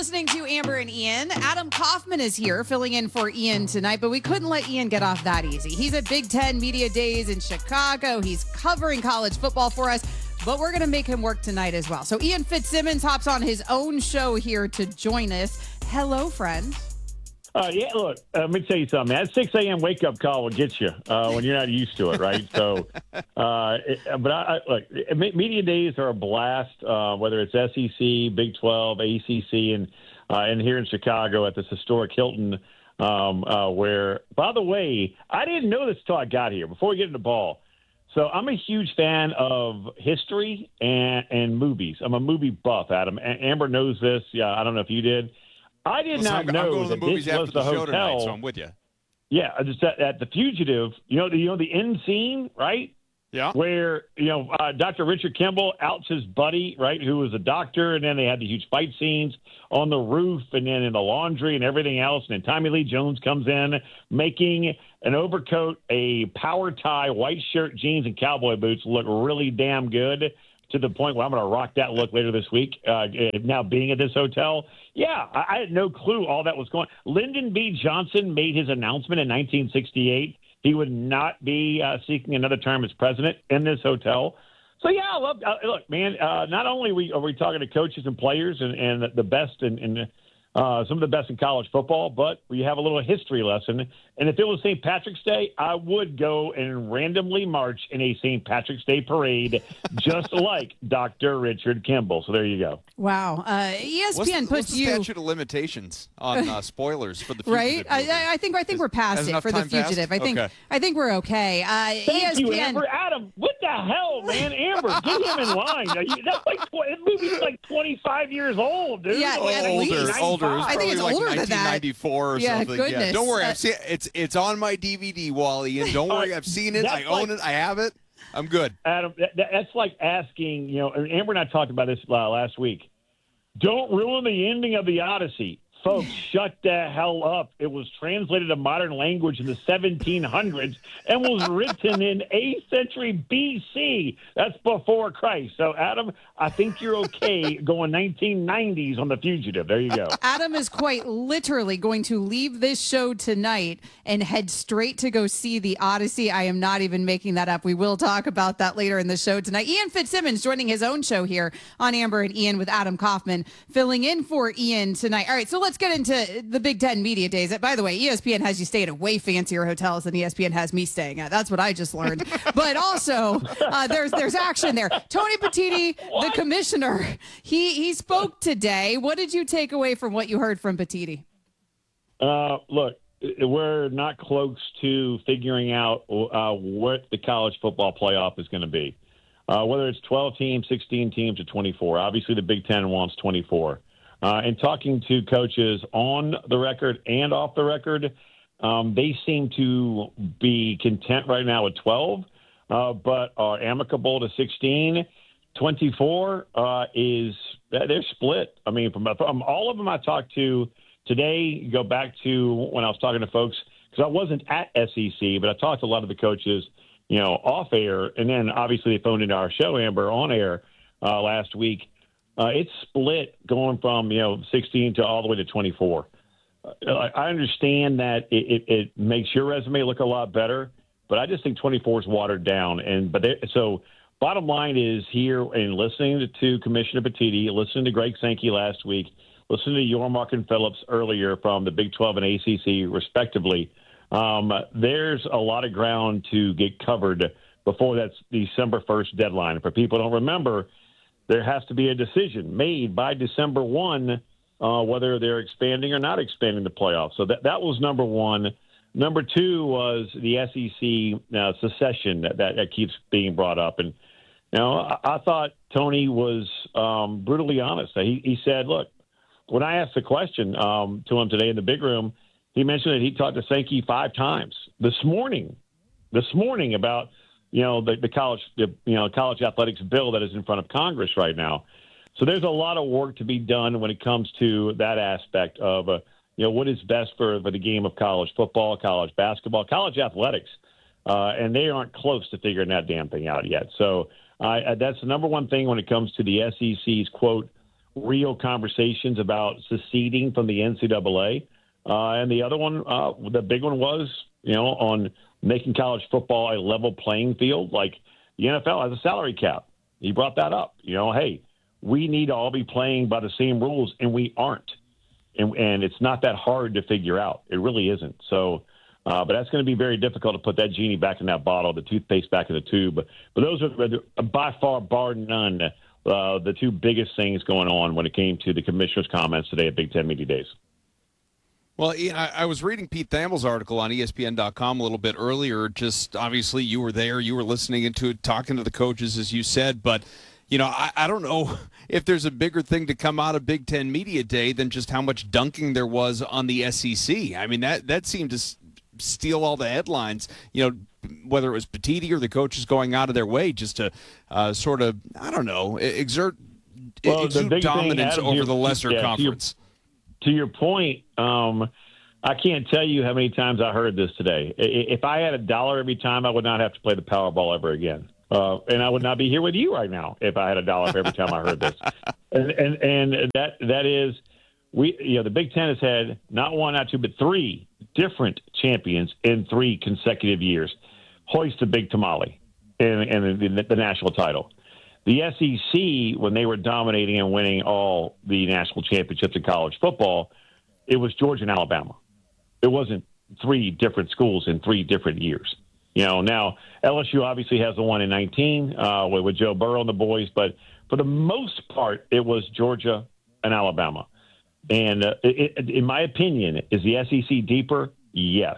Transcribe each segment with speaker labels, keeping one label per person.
Speaker 1: listening to Amber and Ian. Adam Kaufman is here filling in for Ian tonight, but we couldn't let Ian get off that easy. He's at Big Ten Media Days in Chicago. He's covering college football for us, but we're going to make him work tonight as well. So Ian Fitzsimmons hops on his own show here to join us. Hello, friend.
Speaker 2: Yeah, look, let me tell you something. That 6 a.m. wake-up call will get you when you're not used to it, right? So, look, media days are a blast, whether it's SEC, Big 12, ACC, and here in Chicago at this historic Hilton, where, by the way, I didn't know this until I got here, before we get into ball. So I'm a huge fan of history and movies. I'm a movie buff, Adam. Amber knows this. Yeah, I don't know if you did. I did not know
Speaker 3: I'm going to
Speaker 2: that
Speaker 3: the movies
Speaker 2: this
Speaker 3: after
Speaker 2: was
Speaker 3: the
Speaker 2: the
Speaker 3: show
Speaker 2: hotel.
Speaker 3: tonight, so I'm with you.
Speaker 2: Yeah, just at the Fugitive. You know the end scene, right?
Speaker 3: Yeah.
Speaker 2: Where Dr. Richard Kimball outs his buddy, right, who was a doctor, and then they had the huge fight scenes on the roof, and then in the laundry and everything else. And then Tommy Lee Jones comes in, making an overcoat, a power tie, white shirt, jeans, and cowboy boots look really damn good. To the point where I'm going to rock that look later this week, now being at this hotel. Yeah, I had no clue all that was going on. Lyndon B. Johnson made his announcement in 1968. He would not be seeking another term as president in this hotel. So, yeah, I love look, man, not only are we talking to coaches and players and the best in some of the best in college football, but we have a little history lesson. And if it was St. Patrick's Day, I would go and randomly march in a St. Patrick's Day parade, just like Dr. Richard Kimball. So there you go.
Speaker 1: Wow. ESPN
Speaker 3: what's
Speaker 1: puts
Speaker 3: the statute of limitations on spoilers for the Fugitive?
Speaker 1: Right? I think we're past it for the Fugitive.
Speaker 3: Passed?
Speaker 1: I think we're okay.
Speaker 2: Thank
Speaker 1: ESPN.
Speaker 2: you, Amber. Adam, what the hell, man? Amber, get him in line. That's like this movie's like 25 years old, dude.
Speaker 1: Yeah, at least.
Speaker 3: Older.
Speaker 1: I think it's
Speaker 3: like
Speaker 1: older than that.
Speaker 3: 1994 or
Speaker 1: Yeah,
Speaker 3: something.
Speaker 1: goodness.
Speaker 3: Yeah, don't worry. I've seen it's on my DVD wall, Ian. Don't worry. I've seen it. I own it. I have it. I'm good.
Speaker 2: Adam, that's like asking, and Amber and I talked about this last week. Don't ruin the ending of the Odyssey. Folks, shut the hell up. It was translated to modern language in the 1700s and was written in 8th century BC. That's before Christ. So, Adam, I think you're okay going 1990s on The Fugitive. There you go.
Speaker 1: Adam is quite literally going to leave this show tonight and head straight to go see the Odyssey. I am not even making that up. We will talk about that later in the show tonight. Ian Fitzsimmons joining his own show here on Amber and Ian with Adam Kaufman filling in for Ian tonight. All right, so let's get into the Big Ten Media Days. By the way, ESPN has you stay at way fancier hotels than ESPN has me staying at. That's what I just learned. But also, there's action there. Tony Petitti, the commissioner, he spoke today. What did you take away from what you heard from Petitti?
Speaker 2: Look, we're not close to figuring out what the college football playoff is going to be. Whether it's 12 teams, 16 teams, or 24. Obviously, the Big Ten wants 24. And talking to coaches on the record and off the record, they seem to be content right now with 12, but are amicable to 16. 24 they're split. I mean, from all of them I talked to today, go back to when I was talking to folks, because I wasn't at SEC, but I talked to a lot of the coaches, off air, and then obviously they phoned into our show, Amber, on air last week. It's split going from 16 to all the way to 24. I understand that it makes your resume look a lot better, but I just think 24 is watered down. So bottom line is here, and listening to Commissioner Petitti, listening to Greg Sankey last week, listening to Yormark and Phillips earlier from the Big 12 and ACC respectively, there's a lot of ground to get covered before that's December 1st deadline. For people who don't remember, there has to be a decision made by December 1 whether they're expanding or not expanding the playoffs. So that was number one. Number two was the SEC secession that keeps being brought up. And, I thought Tony was brutally honest. He said, look, when I asked the question to him today in the big room, he mentioned that he talked to Sankey 5 times this morning about the college athletics bill that is in front of Congress right now. So there's a lot of work to be done when it comes to that aspect of, what is best for the game of college football, college basketball, college athletics. And they aren't close to figuring that damn thing out yet. So that's the number one thing when it comes to the SEC's, quote, real conversations about seceding from the NCAA. And the other one, the big one was, on making college football a level playing field. Like the NFL has a salary cap. He brought that up. Hey, we need to all be playing by the same rules, and we aren't. And it's not that hard to figure out. It really isn't. So, but that's going to be very difficult to put that genie back in that bottle, the toothpaste back in the tube. But those are by far, bar none, the two biggest things going on when it came to the commissioner's comments today at Big Ten Media Days.
Speaker 3: Well, Ian, I was reading Pete Thamel's article on ESPN.com a little bit earlier. Just obviously you were there, you were listening into it, talking to the coaches, as you said. But, I don't know if there's a bigger thing to come out of Big Ten Media Day than just how much dunking there was on the SEC. I mean, that seemed to steal all the headlines, whether it was Petitti or the coaches going out of their way just to sort of, I don't know, exude dominance over the lesser conference.
Speaker 2: To your point, I can't tell you how many times I heard this today. If I had $1 every time, I would not have to play the Powerball ever again. And I would not be here with you right now if I had $1 for every time I heard this. And that is, the Big Ten has had not one, not two, but three different champions in 3 consecutive years. Hoist the big tamale and the national title. The SEC, when they were dominating and winning all the national championships in college football, it was Georgia and Alabama. It wasn't 3 different schools in 3 different years. Now LSU obviously has the one in 19 with Joe Burrow and the boys, but for the most part, it was Georgia and Alabama. And in my opinion, is the SEC deeper? Yes.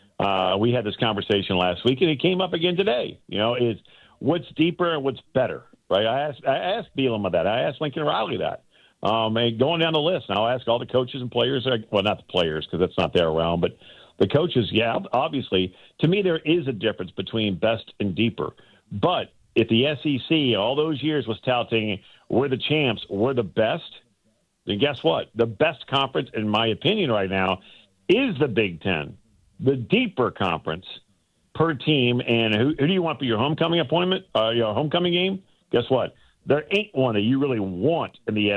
Speaker 2: We had this conversation last week, and it came up again today. Is what's deeper and what's better, right? I asked Bielema that. I asked Lincoln Riley that. And going down the list, and I'll ask all the coaches and players. Well, not the players because that's not their realm, but the coaches. Yeah, obviously, to me, there is a difference between best and deeper. But if the SEC all those years was touting we're the champs, we're the best, then guess what? The best conference, in my opinion, right now, is the Big Ten, the deeper conference per team. And who do you want for your homecoming appointment, your homecoming game? Guess what? There ain't one that you really want in the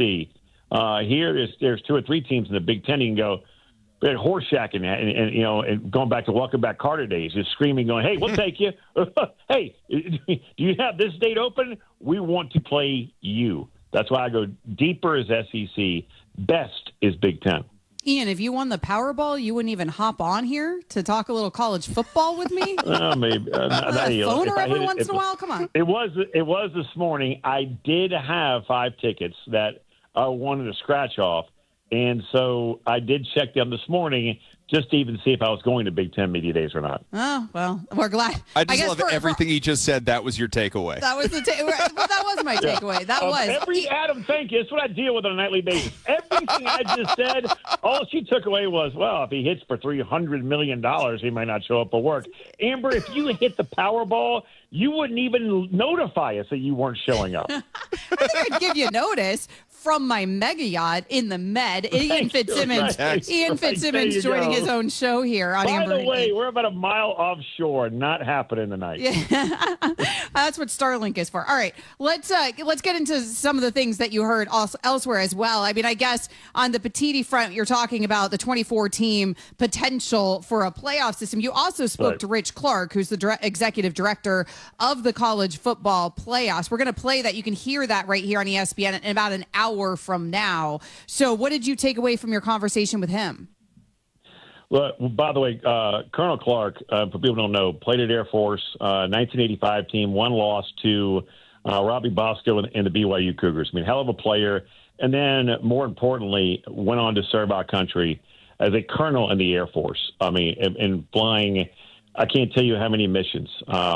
Speaker 2: SEC. Here, there's 2 or 3 teams in the Big Ten. You can go horseshacking and going back to Welcome Back Carter days, just screaming, going, "Hey, we'll take you. Hey, do you have this date open? We want to play you." That's why I go deeper is SEC, best is Big Ten.
Speaker 1: Ian, if you won the Powerball, you wouldn't even hop on here to talk a little college football with me?
Speaker 2: Maybe.
Speaker 1: Phoner every once in a while? Come on.
Speaker 2: It was this morning. I did have 5 tickets that I wanted to scratch off, and so I did check them this morning just to even see if I was going to Big Ten Media Days or not.
Speaker 1: Oh, well, we're glad.
Speaker 3: I just love everything he just said. That was your takeaway.
Speaker 1: That was the well, that was my takeaway. That was.
Speaker 2: Adam, thank you. That's what I deal with on a nightly basis. Everything I just said, all she took away was, well, if he hits for $300 million, he might not show up for work. Amber, if you hit the Powerball, you wouldn't even notify us that you weren't showing up.
Speaker 1: I think I'd give you notice from my mega yacht in the Med. Ian Fitzsimmons.
Speaker 2: Right.
Speaker 1: Ian Fitzsimmons joining his own show here on Amber.
Speaker 2: By the way, we're about a mile offshore. Not happening tonight.
Speaker 1: Yeah. That's what Starlink is for. All right, let's get into some of the things that you heard elsewhere as well. I mean, I guess on the Petitti front, you're talking about the 24 team potential for a playoff system. You also spoke to Rich Clark, who's the executive director of the college football playoffs. We're going to play that. You can hear that right here on ESPN in about an hour from now. So what did you take away from your conversation with him?
Speaker 2: Well, by the way, Colonel Clark, for people who don't know, played at Air Force, 1985 team, one loss to Robbie Bosco and the BYU Cougars. I mean, hell of a player. And then, more importantly, went on to serve our country as a colonel in the Air Force. I mean, and flying, I can't tell you how many missions,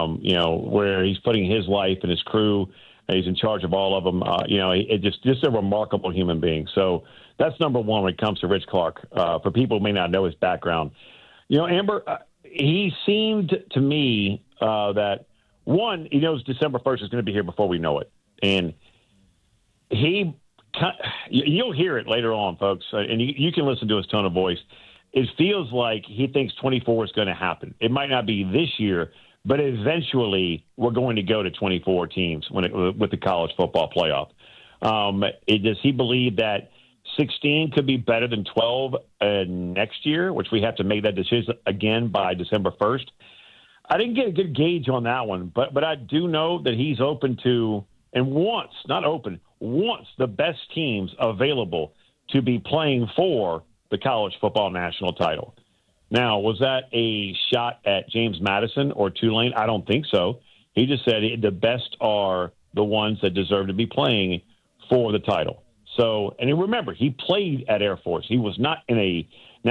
Speaker 2: where he's putting his life and his crew. He's in charge of all of them. Just a remarkable human being. So that's number one when it comes to Rich Clark. For people who may not know his background, Amber, he seemed to me that one, he knows December 1st is going to be here before we know it, and you'll hear it later on, folks, and you can listen to his tone of voice. It feels like he thinks 24 is going to happen. It might not be this year, but eventually we're going to go to 24 teams with the college football playoff. Does he believe that 16 could be better than 12 next year, which we have to make that decision again by December 1st? I didn't get a good gauge on that one, but I do know that he's open to and wants the best teams available to be playing for the college football national title. Now, was that a shot at James Madison or Tulane? I don't think so. He just said the best are the ones that deserve to be playing for the title. So, and remember, he played at Air Force. He was not in a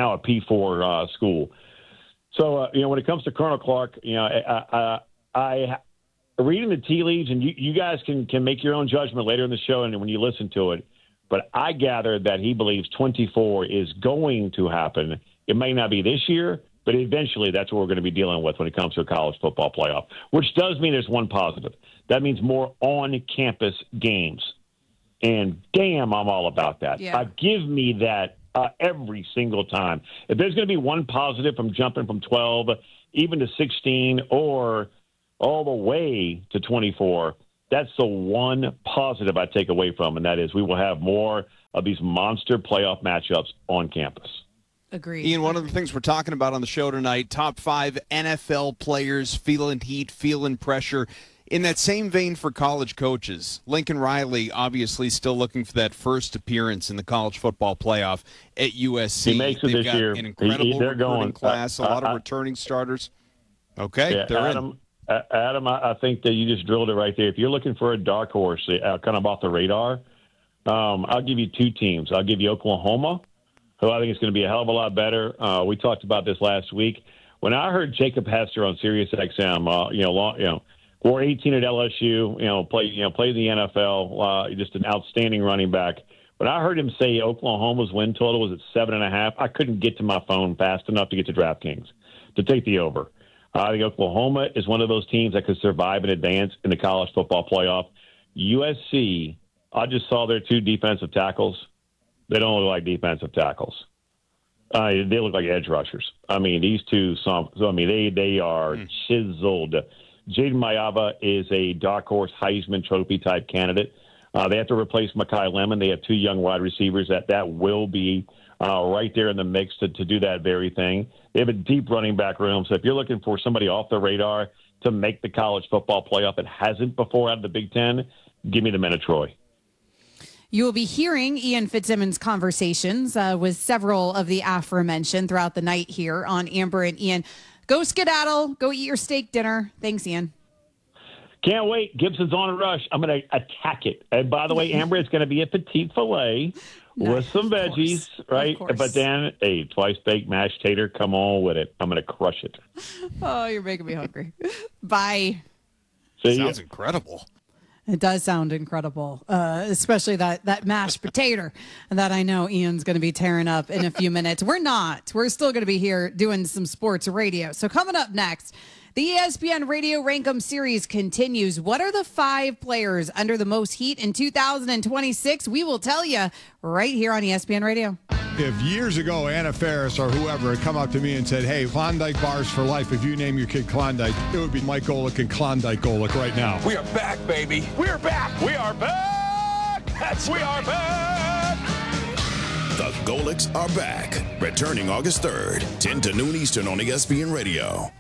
Speaker 2: P4 school. So, when it comes to Colonel Clark, I reading the tea leaves, and you guys can make your own judgment later in the show and when you listen to it. But I gather that he believes 24 is going to happen. It may not be this year, but eventually that's what we're going to be dealing with when it comes to a college football playoff, which does mean there's one positive. That means more on-campus games. And damn, I'm all about that.
Speaker 1: Yeah.
Speaker 2: Give me that every single time. If there's going to be one positive from jumping from 12 even to 16 or all the way to 24, that's the one positive I take away from, and that is we will have more of these monster playoff matchups on campus.
Speaker 1: Agreed.
Speaker 3: Ian, one of the things we're talking about on the show tonight, top 5 NFL players feeling heat, feeling pressure. In that same vein for college coaches, Lincoln Riley obviously still looking for that first appearance in the college football playoff at USC.
Speaker 2: He makes it
Speaker 3: They've
Speaker 2: this
Speaker 3: got
Speaker 2: year.
Speaker 3: An incredible
Speaker 2: They're
Speaker 3: recruiting
Speaker 2: going
Speaker 3: class, a lot of returning starters. Okay,
Speaker 2: yeah,
Speaker 3: they're
Speaker 2: Adam, I think that you just drilled it right there. If you're looking for a dark horse kind of off the radar, I'll give you 2 teams. I'll give you Oklahoma, who I think is going to be a hell of a lot better. We talked about this last week. When I heard Jacob Hester on Sirius XM, or 18 at LSU, play in the NFL, just an outstanding running back. When I heard him say Oklahoma's win total was at 7.5, I couldn't get to my phone fast enough to get to DraftKings to take the over. I think Oklahoma is one of those teams that could survive and advance in the college football playoff. USC, I just saw their 2 defensive tackles. They don't look like defensive tackles. They look like edge rushers. I mean, these two, they are chiseled. Jaden Mayava is a dark horse Heisman Trophy type candidate. They have to replace Mekhi Lemon. They have 2 young wide receivers that will be right there in the mix to do that very thing. They have a deep running back room. So if you're looking for somebody off the radar to make the college football playoff that hasn't before out of the Big Ten, give me the men of Troy.
Speaker 1: You will be hearing Ian Fitzsimmons' conversations with several of the aforementioned throughout the night here on Amber and Ian. Go skedaddle. Go eat your steak dinner. Thanks, Ian.
Speaker 2: Can't wait. Gibson's on a rush. I'm going to attack it. And by the way, Amber, it's going to be a petite filet with some veggies, right? But then a twice-baked mashed tater. Come on with it. I'm going to crush it.
Speaker 1: Oh, you're making me hungry. Bye.
Speaker 3: Sounds incredible.
Speaker 1: It does sound incredible, especially that mashed potato that I know Ian's going to be tearing up in a few minutes. We're not. We're still going to be here doing some sports radio. So coming up next, the ESPN Radio Rankum Series continues. What are the 5 players under the most heat in 2026? We will tell you right here on ESPN Radio.
Speaker 4: If years ago Anna Faris or whoever had come up to me and said, hey, Klondike bars for life, if you name your kid Klondike, it would be Mike Golick and Klondike Golick right now.
Speaker 5: We are back, baby. We're back. We are back. We are back.
Speaker 6: The Golicks are back. Returning August 3rd, 10 to noon Eastern on ESPN Radio.